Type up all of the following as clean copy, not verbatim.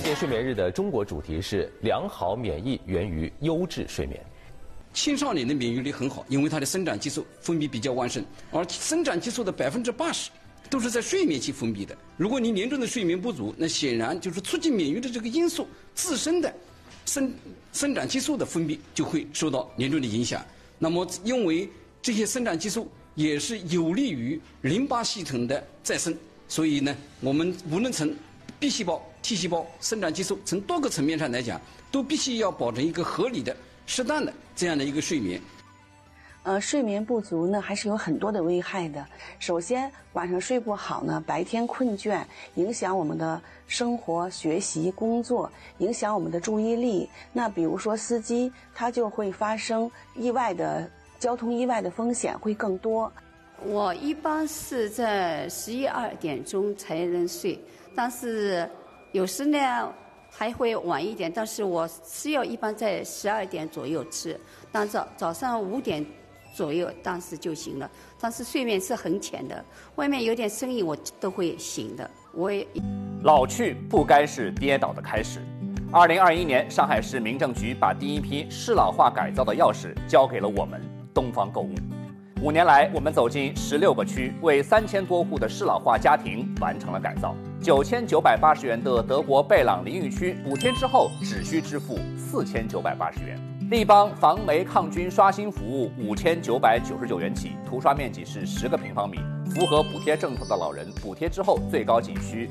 界睡眠日的中国主题是良好免疫源于优质睡眠。 青少年的免疫力很好，因为他的生长激素分泌比较旺盛，而生长激素的80%都是在睡眠期分泌的。如果你严重的睡眠不足，那显然就是促进免疫的这个因素自身的生长激素的分泌就会受到严重的影响。那么，因为这些生长激素也是有利于淋巴系统的再生，所以呢，我们无论从 B 细胞、T 细胞、生长激素从多个层面上来讲，都必须要保证一个合理的、适当的这样的一个睡眠。 睡眠不足呢，还是有很多的危害的。首先，晚上睡不好呢，白天困倦，影响我们的生活、学习、工作，影响我们的注意力。那比如说司机，他就会发生交通意外的风险会更多。 我一般是在11、12点钟才能睡，但是有时呢还会晚一点。但是我吃药一般在12点左右吃，但早上5点左右当时就行了。但是睡眠是很浅的，外面有点声音我都会醒的。 老去不该是跌倒的开始。2021年，上海市民政局把第一批适老化改造的钥匙交给了我们东方购物。5年来，我们走进16个区，为3000多户的适老化家庭完成了改造。9980元的德国贝朗淋浴区补贴之后，只需支付4980元。立邦防霉抗菌刷新服务5999元起，涂刷面积是10个平方米。符合补贴政策的老人，补贴之后最高仅需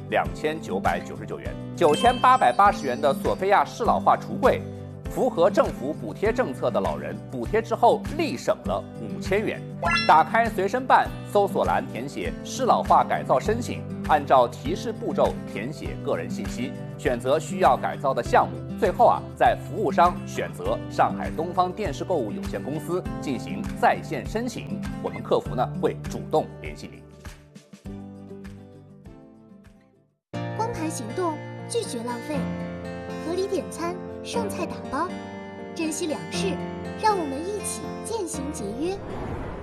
2999元。9880元的索菲亚适老化橱柜，符合政府补贴政策的老人，补贴之后立省了5000元。打开随身办，搜索栏填写适老化改造申请，按照提示步骤填写个人信息，选择需要改造的项目。最后在服务商选择上海东方电视购物有限公司进行在线申请，我们客服呢会主动联系您。 光盘行动，拒绝浪费，合理点餐，剩菜打包，珍惜粮食，让我们一起渐行节约。